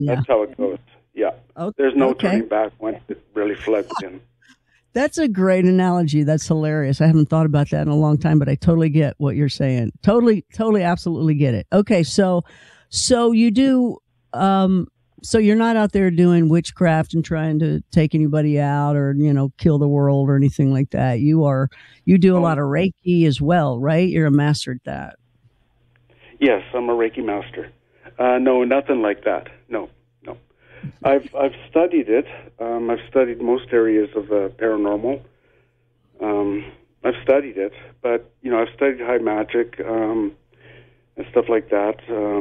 Yeah. That's how it goes. Yeah. There's no Okay. turning back once it really floods in. That's a great analogy. That's hilarious. I haven't thought about that in a long time, but I totally get what you're saying. Totally, totally, absolutely get it. Okay, so you do um so you're not out there doing witchcraft and trying to take anybody out or, kill the world or anything like that. You do a Oh, lot of Reiki as well, right? You're a master at that. yes, I'm a Reiki master. No, nothing like that. No, no. I've studied it. I've studied most areas of the paranormal. Um, I've studied it, but I've studied high magic and stuff like that.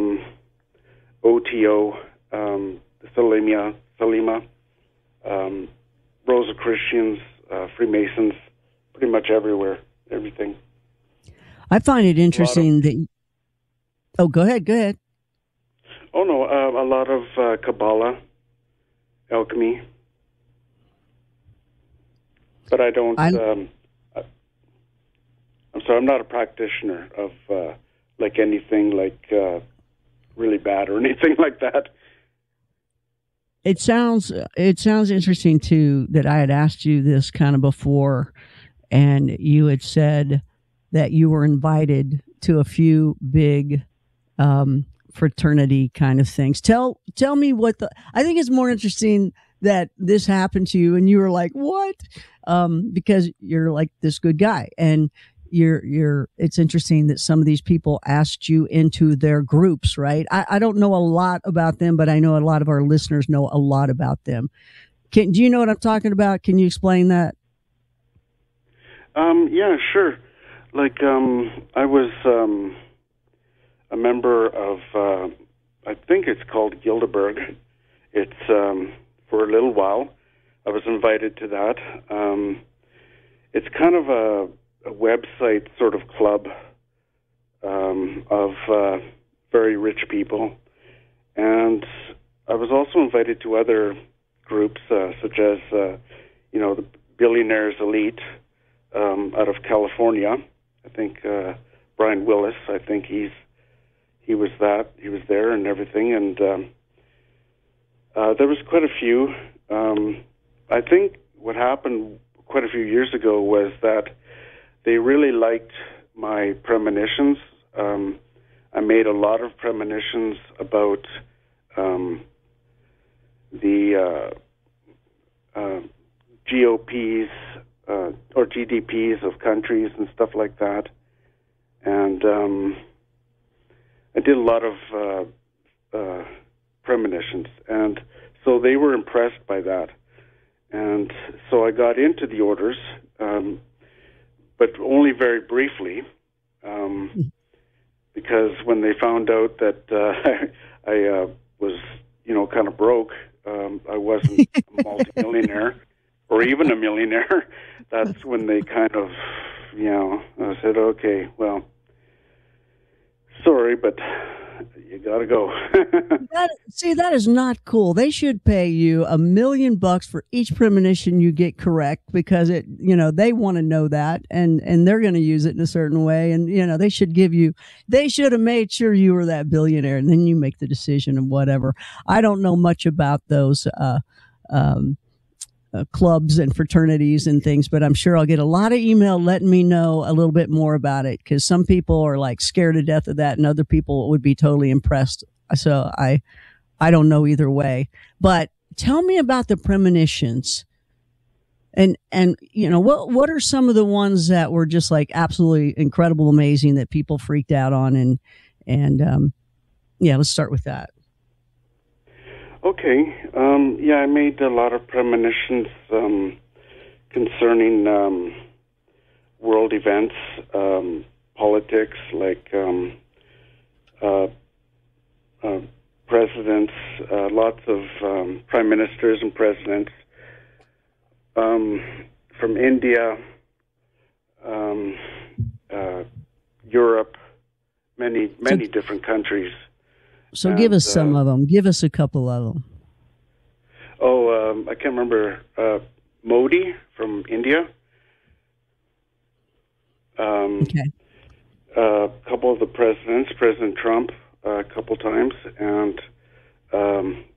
OTO, Thelema, um, Rosicrucians, Freemasons, pretty much everywhere, everything. I find it A lot of interesting that Oh, go ahead, go ahead. oh no, a lot of Kabbalah, alchemy, but I don't. I I- I'm sorry, I'm not a practitioner of like anything like really bad or anything like that. it sounds interesting too that I had asked you this kind of before, and you had said that you were invited to a few big fraternity kind of things. Tell me what the I think it's more interesting that this happened to you and you were like, what? Because you're like this good guy, and you're it's interesting that some of these people asked you into their groups, right? I don't know a lot about them, but I know a lot of our listeners know a lot about them. Do you know what I'm talking about? Can you explain that? Yeah, sure. Like I was a member of I think it's called Gilderberg. It's for a little while. I was invited to that. It's kind of a website sort of club of very rich people, and I was also invited to other groups such as the Billionaires Elite out of California. I think Brian Willis. I think he was there and everything, and there was quite a few. I think what happened quite a few years ago was that they really liked my premonitions. I made a lot of premonitions about the GOPs or GDPs of countries and stuff like that, and I did a lot of premonitions, and so they were impressed by that, and so I got into the orders, but only very briefly, because when they found out that I was, kind of broke, I wasn't a multimillionaire or even a millionaire. That's when they kind of, I said, okay, well, sorry, but you got to go. That is not cool. They should pay you $1 million for each premonition you get correct, because they want to know that, and they're going to use it in a certain way, and they should have made sure you were that billionaire, and then you make the decision and whatever. I don't know much about those um, clubs and fraternities and things, but I'm sure I'll get a lot of email letting me know a little bit more about it, because some people are like scared to death of that, and other people would be totally impressed. So I don't know either way. But tell me about the premonitions, and what are some of the ones that were just like absolutely incredible, amazing, that people freaked out on, and yeah, let's start with that. Okay. Yeah, I made a lot of premonitions concerning world events, politics, like uh, uh, presidents, lots of prime ministers and presidents um, from India, um, uh, Europe, many, So many different countries. so give And us some of them. Give us a couple of them. I can't remember Modi from India. Um, Okay. a couple of the presidents, President Trump, a couple times, and